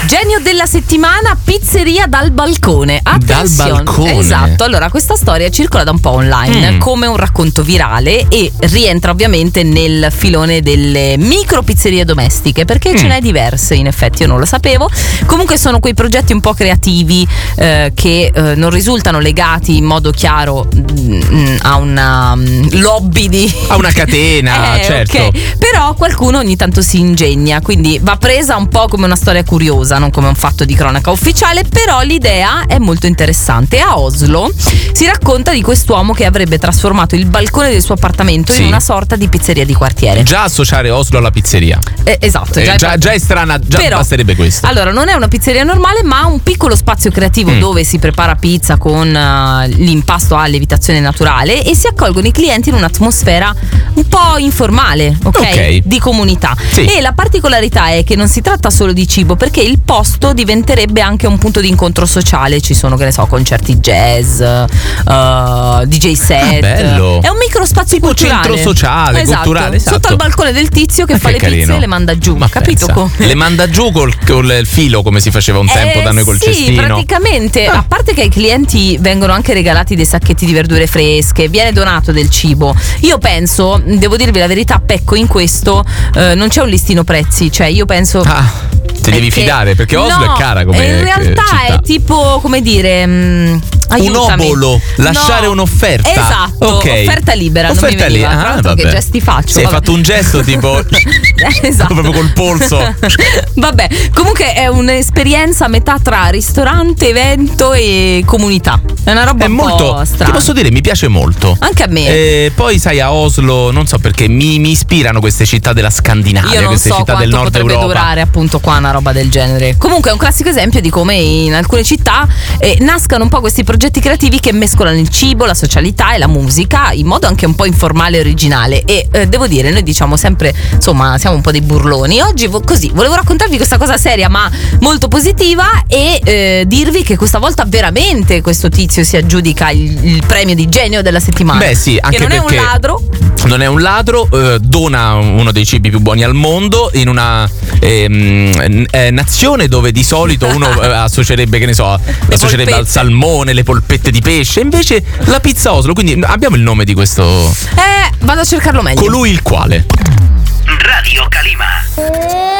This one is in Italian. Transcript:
Genio della settimana, pizzeria dal balcone. Attenzione. Dal balcone. Esatto. Allora, questa storia circola da un po' online come un racconto virale e rientra ovviamente nel filone delle micro pizzerie domestiche, perché ce n'è diverse, in effetti io non lo sapevo. Comunque sono quei progetti un po' creativi che non risultano legati in modo chiaro a una lobby a una catena, certo. Okay. Però qualcuno ogni tanto si ingegna, quindi va presa un po' come una storia curiosa, non come un fatto di cronaca ufficiale, però l'idea è molto interessante. A Oslo si racconta di quest'uomo che avrebbe trasformato il balcone del suo appartamento in una sorta di pizzeria di quartiere. Già associare Oslo alla pizzeria. Esatto. Già è strana, già però, basterebbe questo. Allora, non è una pizzeria normale, ma un piccolo spazio creativo dove si prepara pizza con l'impasto a lievitazione naturale e si accolgono i clienti in un'atmosfera un po' informale, ok? Di comunità. Sì. E la particolarità è che non si tratta solo di cibo, perché il posto diventerebbe anche un punto di incontro sociale. Ci sono, che ne so, concerti jazz, DJ set. Bello. È un micro spazio tipo culturale, centro sociale, esatto, culturale, esatto. Sotto al balcone del tizio che fa le pizze e le manda giù. Ma capito come? Le manda giù col filo, come si faceva un tempo da noi col cestino. Sì, praticamente. A parte che ai clienti vengono anche regalati dei sacchetti di verdure fresche, viene donato del cibo. Io penso, devo dirvi la verità, pecco in questo, non c'è un listino prezzi, cioè io penso te devi fidare, perché Oslo è cara come in realtà città. È tipo, come dire, aiutami. Un obolo, lasciare un'offerta. Esatto, offerta libera. Offerta non mi veniva. libera. Vabbè. Che gesti faccio? Sì, hai fatto un gesto tipo esatto. proprio col polso. Vabbè, comunque è un'esperienza a metà tra ristorante, evento e comunità. È una roba po' strana. Ti posso dire, mi piace molto. Anche a me. Poi sai, a Oslo, non so perché mi ispirano queste città della Scandinavia, io non queste so città del nord potrebbe Europa. durare appunto qua una roba del genere. Comunque è un classico esempio di come in alcune città nascano un po' questi progetti creativi che mescolano il cibo, la socialità e la musica in modo anche un po' informale e originale. E devo dire, noi diciamo sempre, insomma, siamo un po' dei burloni. Oggi così volevo raccontarvi questa cosa seria ma molto positiva e dirvi che questa volta veramente questo tizio si aggiudica il premio di genio della settimana. Beh sì, anche che non perché è un ladro. Non è un ladro, dona uno dei cibi più buoni al mondo in una nazione dove di solito uno associerebbe, che ne so, associerebbe al salmone, le polpette di pesce. Invece la pizza Oslo, quindi abbiamo il nome di questo. Vado a cercarlo meglio. Colui il quale. Radio Calima.